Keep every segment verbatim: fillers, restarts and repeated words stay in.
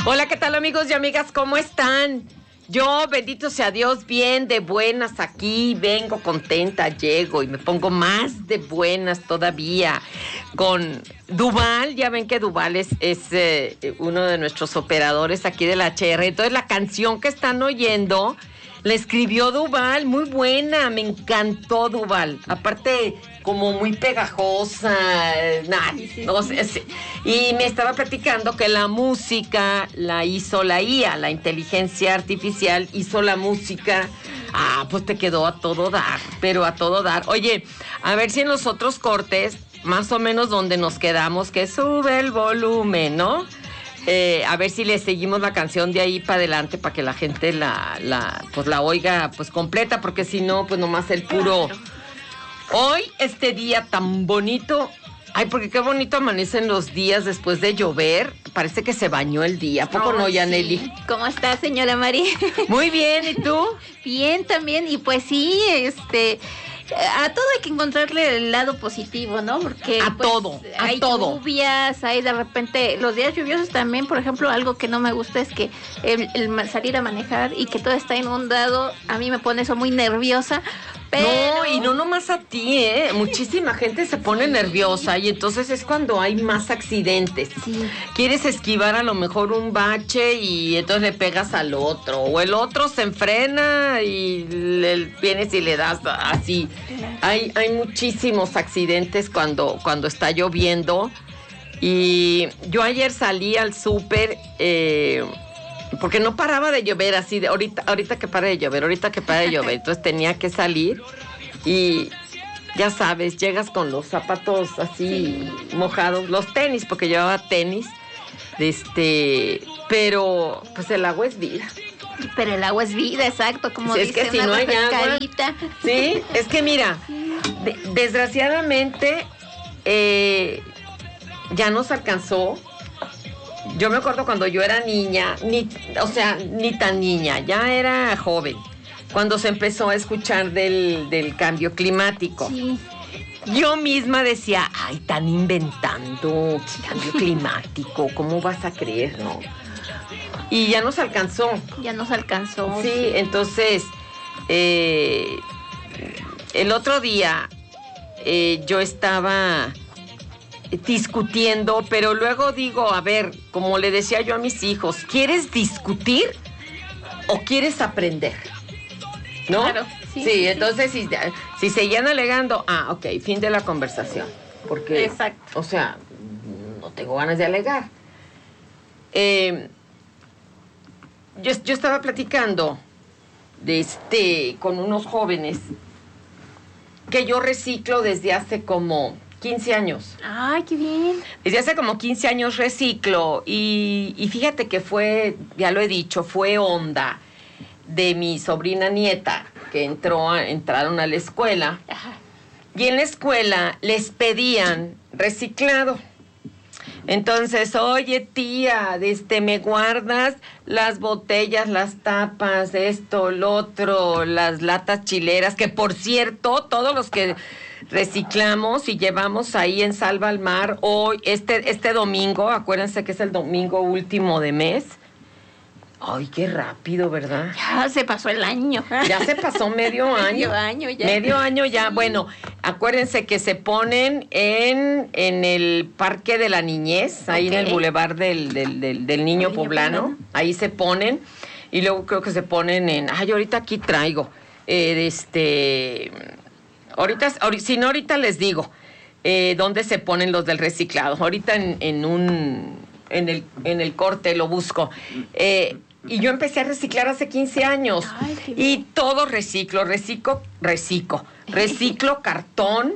Hola, ¿qué tal, amigos y amigas? ¿Cómo están? Yo, bendito sea Dios, bien de buenas aquí, vengo contenta, llego y me pongo más de buenas todavía con Duvall. Ya ven que Duvall es, es eh, uno de nuestros operadores aquí de la H R. Entonces, la canción que están oyendo la escribió Duvall, muy buena, me encantó Duvall. Aparte, como muy pegajosa, nah, sí, sí, no sí. sé, sí. Y me estaba platicando que la música la hizo la I A, la inteligencia artificial hizo la música. Ah, pues te quedó a todo dar, pero a todo dar. Oye, a ver si en los otros cortes, más o menos donde nos quedamos, que sube el volumen, ¿no? Eh, a ver si le seguimos la canción de ahí para adelante para que la gente la, la, pues la oiga pues completa, porque si no, pues nomás el puro. Hoy, este día tan bonito, ay, porque qué bonito amanecen los días después de llover, parece que se bañó el día, ¿a poco Oh, no, sí. Yaneli? ¿Cómo está, señora María? Muy bien, ¿y tú? Bien también, y pues sí, este... a todo hay que encontrarle el lado positivo, ¿no? Porque a pues, todo, a hay todo. lluvias, hay de repente los días lluviosos también. Por ejemplo, algo que no me gusta es que el, el salir a manejar y que todo está inundado, a mí me pone eso muy nerviosa. Pero... No, y no nomás a ti, ¿eh? Muchísima gente se pone sí. nerviosa y entonces es cuando hay más accidentes. Sí. Quieres esquivar a lo mejor un bache y entonces le pegas al otro. O el otro se enfrena y le vienes y le das así. Hay, hay muchísimos accidentes cuando, cuando está lloviendo. Y yo ayer salí al súper... Eh, porque no paraba de llover así, de ahorita, ahorita que para de llover, ahorita que para de llover. Entonces tenía que salir y ya sabes, llegas con los zapatos así sí. mojados, los tenis, porque llevaba tenis, este, pero pues el agua es vida. Pero el agua es vida, exacto, como sí, dice, es que si una no hay agua, sí, es que mira, de, desgraciadamente eh, ya nos alcanzó. Yo me acuerdo cuando yo era niña, ni, o sea, ni tan niña, ya era joven, cuando se empezó a escuchar del, del cambio climático. Sí. Yo misma decía, ay, están inventando cambio climático, ¿cómo vas a creer, no? Y ya nos alcanzó. Ya nos alcanzó. Sí, sí. Entonces, eh, el otro día eh, yo estaba... discutiendo, pero luego digo, a ver, como le decía yo a mis hijos, ¿quieres discutir o quieres aprender? ¿No? Claro, sí, sí, sí, entonces sí. Si, si seguían alegando, ah, ok, fin de la conversación. Porque, exacto. O sea, no tengo ganas de alegar. Eh, yo, yo estaba platicando de este, con unos jóvenes que yo reciclo desde hace como quince años. ¡Ay, qué bien! Desde hace como quince años reciclo y, y fíjate que fue, ya lo he dicho, fue onda de mi sobrina nieta que entró a, entraron a la escuela. Ajá. Y en la escuela les pedían reciclado. Entonces, oye tía, este, me guardas las botellas, las tapas, esto, lo otro, las latas chileras, que por cierto, todos los que reciclamos y llevamos ahí en Salva al Mar hoy, este, este domingo, acuérdense que es el domingo último de mes. Ay, qué rápido, ¿verdad? Ya se pasó el año. Ya se pasó medio año. Medio año ya. Medio año ya. Sí. Bueno, acuérdense que se ponen en, en el Parque de la Niñez, ahí okay. en el Boulevard del, del, del, del Niño, Niño Poblano. Poblano. Ahí se ponen. Y luego creo que se ponen en... Ay, ahorita aquí traigo. Eh, este... Ahorita, si no, ahorita les digo eh, dónde se ponen los del reciclado. Ahorita en, en un... En el, en el corte lo busco. Eh... Y yo empecé a reciclar hace quince años. Ay, qué bien. Y todo reciclo, reciclo, reciclo. Reciclo cartón.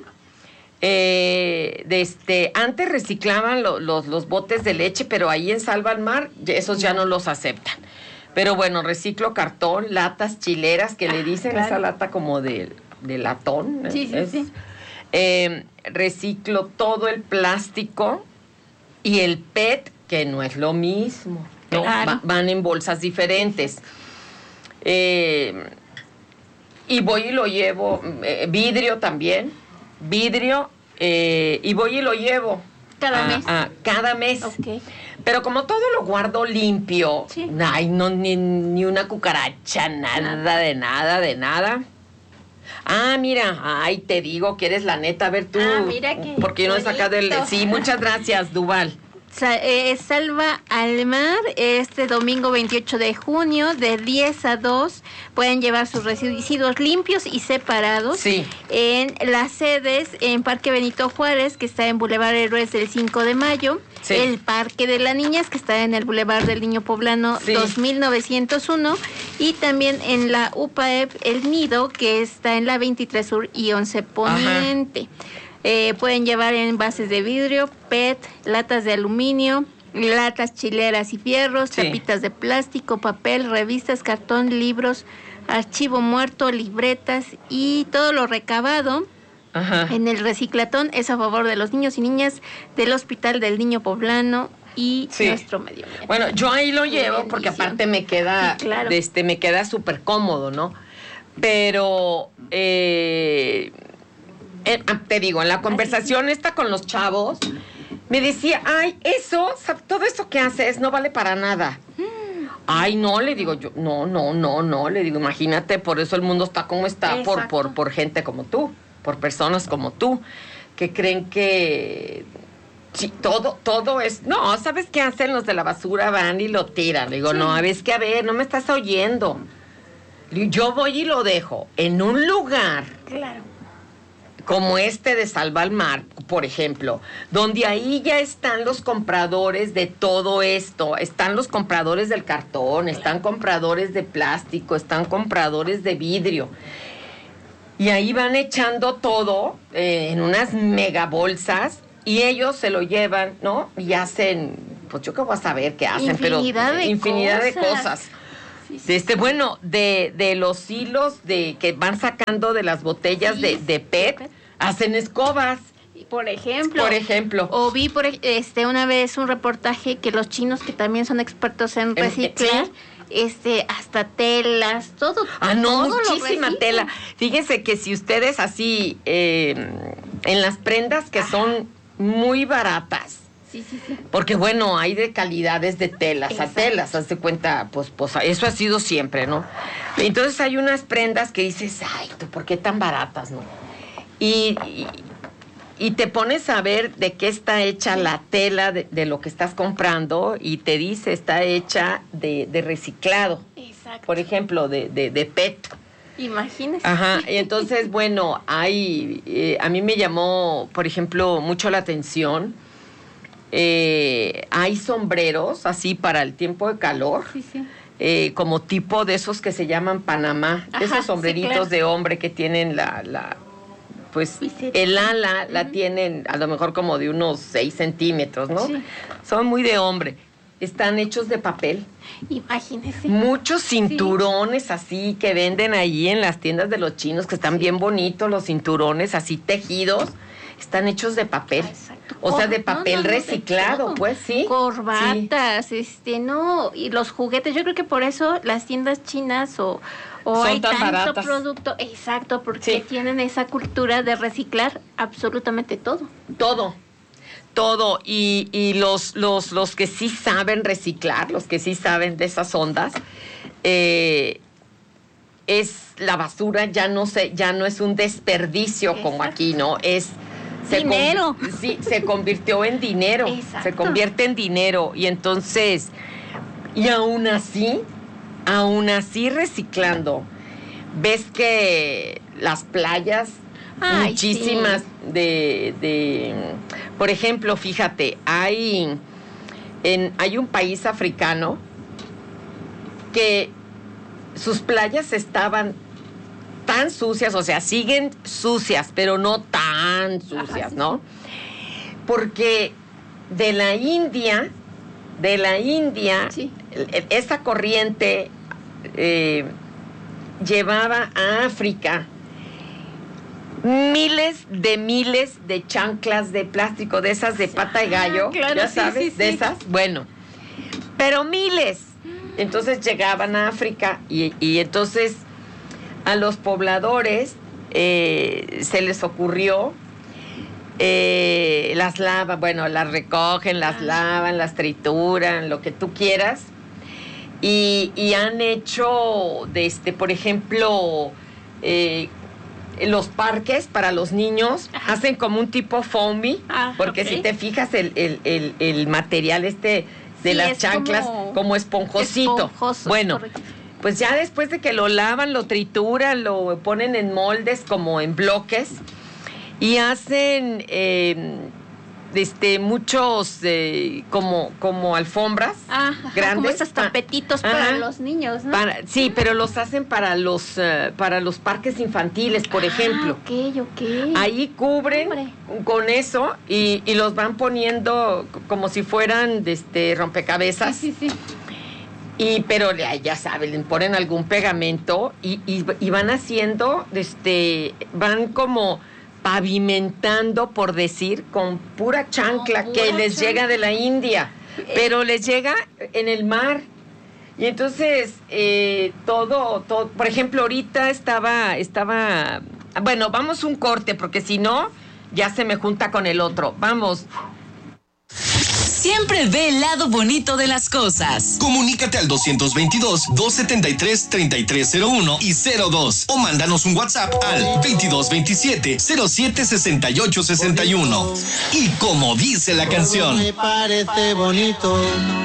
Eh, de este, antes reciclaban lo, los, los botes de leche, pero ahí en Salva al Mar, esos ya no los aceptan. Pero bueno, reciclo cartón, latas chileras, que ah, le dicen claro. Esa lata como de, de latón. Sí, sí, es, sí. Eh, reciclo todo el plástico y el P E T, que no es lo mismo. ¿no? Claro. Va, van en bolsas diferentes. Eh, y voy y lo llevo, eh, vidrio también, vidrio, eh, y voy y lo llevo. Cada a, mes. A, cada mes. Okay. Pero como todo lo guardo limpio, sí. ay, no, ni, ni una cucaracha, nada, nada de nada, de nada. Ah, mira, ay, te digo que eres la neta, a ver tú. Ah, mira qué porque yo no he sacado el... Sí, muchas gracias, Duval. Sa eh, Salva al Mar, este domingo veintiocho de junio, de diez a dos, pueden llevar sus residuos limpios y separados. Sí. En las sedes, en Parque Benito Juárez, que está en Boulevard Héroes del cinco de mayo. Sí. El Parque de las Niñas, que está en el Boulevard del Niño Poblano, sí. dos mil novecientos uno. Y también en la U P A E P El Nido, que está en la veintitrés Sur y once Poniente. Ajá. Eh, pueden llevar envases de vidrio, P E T, latas de aluminio, latas chileras y fierros, sí. tapitas de plástico, papel, revistas, cartón, libros, archivo muerto, libretas y todo lo recabado. Ajá. En el reciclatón es a favor de los niños y niñas del Hospital del Niño Poblano y sí. nuestro medio ambiente. Bueno, yo ahí lo llevo porque aparte me queda, sí, claro. este, me queda súper cómodo, ¿no? Pero... Eh, Eh, te digo, en la conversación esta con los chavos, me decía, ay, eso, todo eso que haces no vale para nada. Ay, no, le digo yo, no, no, no, no, le digo, imagínate, por eso el mundo está como está, por, por, por gente como tú, por personas como tú, que creen que sí, todo, todo es, no, ¿sabes qué hacen los de la basura? Van y lo tiran. Le digo, sí. no, a ver, es que a ver, no me estás oyendo. Yo voy y lo dejo en un lugar. Claro. Como este de Salva al Mar, por ejemplo, donde ahí ya están los compradores de todo esto, están los compradores del cartón, están compradores de plástico, están compradores de vidrio. Y ahí van echando todo eh, en unas mega bolsas y ellos se lo llevan, ¿no? Y hacen, pues yo qué voy a saber qué hacen, infinidad pero de infinidad cosas. de cosas. Sí, sí, este, sí. Bueno, de, de los hilos de que van sacando de las botellas sí, de, de P E T, hacen escobas. Por ejemplo. Por ejemplo. O vi por este una vez un reportaje que los chinos, que también son expertos en reciclar, ¿sí? este hasta telas, todo. Ah, no, todo muchísima tela. Fíjense que si ustedes así, eh, en las prendas que Ajá. son muy baratas, Sí, sí, sí. porque bueno, hay de calidades de telas Exacto. a telas, haz de cuenta, pues, pues eso ha sido siempre, ¿no? Entonces hay unas prendas que dices, ay, ¿tú por qué tan baratas, no? Y, y, y te pones a ver de qué está hecha la tela de, de lo que estás comprando y te dice, está hecha de, de reciclado. Exacto. Por ejemplo, de, de, de P E T. Imagínese. Ajá, y entonces, bueno, hay, eh, a mí me llamó, por ejemplo, mucho la atención. Eh, hay sombreros así para el tiempo de calor, sí, sí. Eh, como tipo de esos que se llaman Panamá, Ajá, esos sombreritos sí, claro. de hombre que tienen la, la pues Visera. el ala uh-huh. la tienen a lo mejor como de unos seis centímetros, ¿no? Sí. Son muy de hombre. Están hechos de papel. Imagínese. Muchos cinturones sí. así que venden ahí en las tiendas de los chinos, que están sí. bien bonitos los cinturones así tejidos. Están hechos de papel. Exacto. O sea, de papel no, no, reciclado, no, pues, sí. Corbatas, sí. este, no, y los juguetes. Yo creo que por eso las tiendas chinas o, o Son hay tan tanto baratas. producto. Exacto, porque sí. tienen esa cultura de reciclar absolutamente todo. Todo. Todo. Y, y los, los, los que sí saben reciclar, los que sí saben de esas ondas, eh, es la basura, ya no se, ya no es un desperdicio Exacto. como aquí, ¿no? Es se dinero. Con, sí, se convirtió en dinero. Exacto. Se convierte en dinero. Y entonces, y aún así, aún así reciclando, ves que las playas, Ay, muchísimas sí. de, de, por ejemplo, fíjate, hay, en, hay un país africano que sus playas estaban tan sucias, o sea, siguen sucias, pero no tan sucias, Ajá, sí, ¿no? Porque de la India, de la India, sí. esa corriente eh, llevaba a África miles de miles de chanclas de plástico, de esas de pata de gallo, ah, claro, ya sí, sabes, sí, sí. de esas, bueno, pero miles. Entonces llegaban a África y, y entonces a los pobladores eh, se les ocurrió eh, las lavan, bueno, las recogen, las lavan, las trituran, lo que tú quieras. Y, y han hecho, de este, por ejemplo, eh, los parques para los niños, ajá, hacen como un tipo foamy, ah, porque okay, si te fijas el, el, el, el material este de sí, las chanclas como, como esponjosito. Esponjoso, bueno, correcto. Pues ya después de que lo lavan, lo trituran, lo ponen en moldes como en bloques y hacen eh, este, muchos eh, como, como alfombras ah, grandes. Como esos tapetitos pa, para ajá, los niños, ¿no? Para, sí, pero los hacen para los, uh, para los parques infantiles, por ah, ejemplo. ok, ok. Ahí cubren Hombre. con eso y, y los van poniendo como si fueran de este, rompecabezas. Sí, sí, sí. Y, pero ya saben, le ponen algún pegamento y, y, y van haciendo, este, van como pavimentando, por decir, con pura chancla oh, que les chancla. llega de la India, pero les llega en el mar. Y entonces, eh, todo, todo, por ejemplo, ahorita estaba, estaba, bueno, vamos un corte, porque si no, ya se me junta con el otro. Vamos. Siempre ve el lado bonito de las cosas. Comunícate al doscientos veintidós, doscientos setenta y tres, treinta y tres cero uno y cero dos o mándanos un WhatsApp al veintidós veintisiete, cero siete sesenta y ocho sesenta y uno. Y como dice la canción, me parece bonito.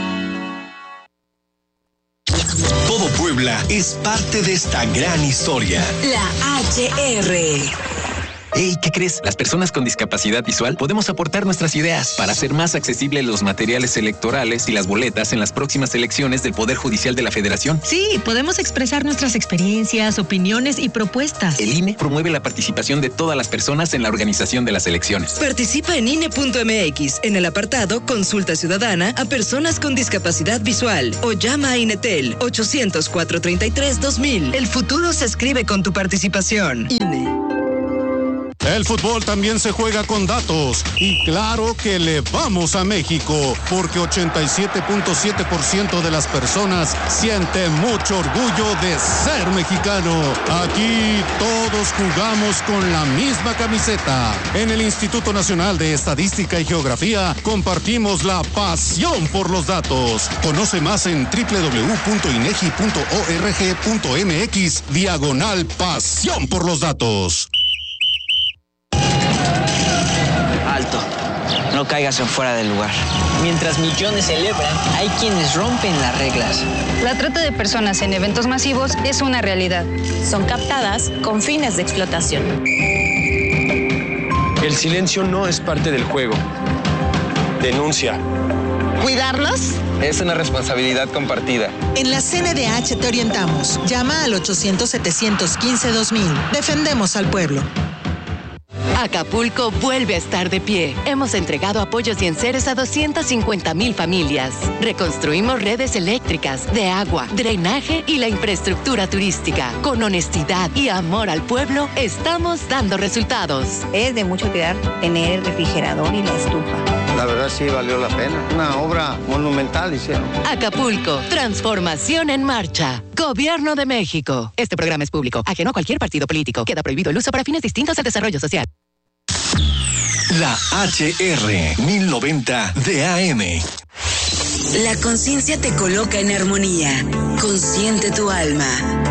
Todo Puebla es parte de esta gran historia. La H R. Hey, ¿qué crees? Las personas con discapacidad visual podemos aportar nuestras ideas para hacer más accesibles los materiales electorales y las boletas en las próximas elecciones del Poder Judicial de la Federación. Sí, podemos expresar nuestras experiencias, opiniones y propuestas. El I N E promueve la participación de todas las personas en la organización de las elecciones. Participa en I N E punto M X en el apartado Consulta Ciudadana a personas con discapacidad visual o llama a INETEL ochocientos, cuatrocientos treinta y tres, dos mil. El futuro se escribe con tu participación. I N E. El fútbol también se juega con datos y claro que le vamos a México porque ochenta y siete punto siete por ciento de las personas sienten mucho orgullo de ser mexicano. Aquí todos jugamos con la misma camiseta. En el Instituto Nacional de Estadística y Geografía compartimos la pasión por los datos. Conoce más en doble u doble u doble u punto inegi punto org punto mx diagonal pasión por los datos. Alto, no caigas en fuera del lugar. Mientras millones celebran, hay quienes rompen las reglas. La trata de personas en eventos masivos es una realidad. Son captadas con fines de explotación. El silencio no es parte del juego. Denuncia. ¿Cuidarlos? Es una responsabilidad compartida. En la C N D H te orientamos. Llama al ochocientos, setecientos quince, dos mil. Defendemos al pueblo. Acapulco vuelve a estar de pie. Hemos entregado apoyos y enseres a doscientas cincuenta mil familias. Reconstruimos redes eléctricas, de agua, drenaje y la infraestructura turística. Con honestidad y amor al pueblo, estamos dando resultados. Es de mucho cuidar tener el refrigerador y la estufa. La verdad sí valió la pena. Una obra monumental hicieron. Acapulco, transformación en marcha. Gobierno de México. Este programa es público, ajeno a cualquier partido político. Queda prohibido el uso para fines distintos al desarrollo social. La H R mil noventa de A M. La conciencia te coloca en armonía. Consciente tu alma.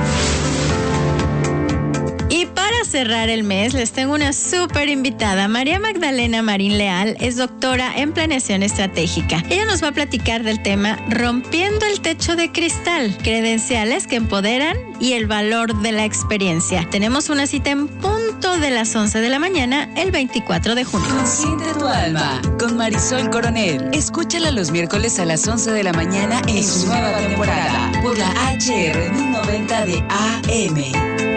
Y para cerrar el mes, les tengo una súper invitada. María Magdalena Marín Leal es doctora en planeación estratégica. Ella nos va a platicar del tema Rompiendo el techo de cristal, credenciales que empoderan y el valor de la experiencia. Tenemos una cita en punto de las once de la mañana, el veinticuatro de junio. Consciente tu alma, con Marisol Coronel. Escúchala los miércoles a las once de la mañana en, en su nueva temporada, por la H R mil noventa de A M.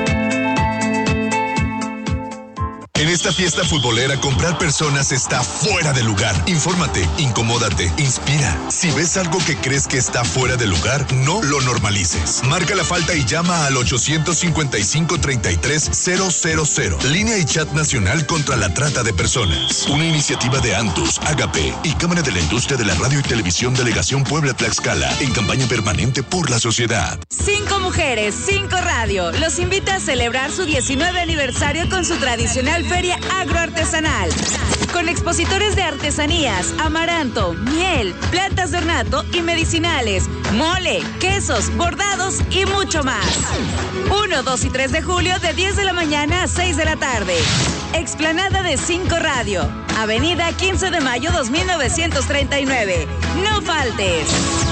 En esta fiesta futbolera, comprar personas está fuera de lugar. Infórmate, incomódate, inspira. Si ves algo que crees que está fuera de lugar, no lo normalices. Marca la falta y llama al ochocientos cincuenta y cinco, treinta y tres, cero cero cero. Línea y chat nacional contra la trata de personas. Una iniciativa de Antus, Agape y Cámara de la Industria de la Radio y Televisión Delegación Puebla-Tlaxcala, en campaña permanente por la sociedad. Cinco Mujeres, Cinco Radio los invita a celebrar su diecinueve aniversario con su tradicional Feria Agroartesanal, con expositores de artesanías, amaranto, miel, plantas de ornato y medicinales, mole, quesos, bordados y mucho más. uno, dos y tres de julio de diez de la mañana a seis de la tarde. Explanada de cinco Radio, Avenida quince de mayo dos mil novecientos treinta y nueve. No faltes.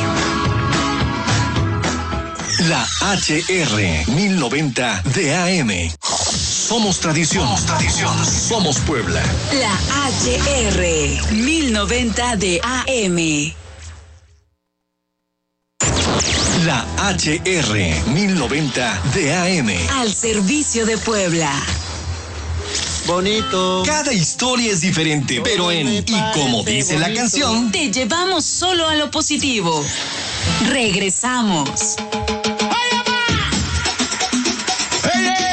La H R mil noventa de A M. Somos tradición. Somos tradición. Somos Puebla. La H R mil noventa de A M. La H R mil noventa de A M. Al servicio de Puebla. Bonito. Cada historia es diferente, pero en Y como dice la canción, te llevamos solo a lo positivo. Regresamos.